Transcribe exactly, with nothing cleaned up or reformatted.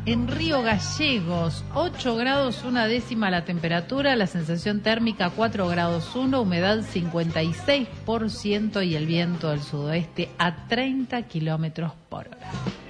en Río Gallegos, ocho grados una décima la temperatura, la sensación térmica cuatro grados uno, humedad cincuenta y seis por ciento y el viento del sudoeste a treinta kilómetros por hora.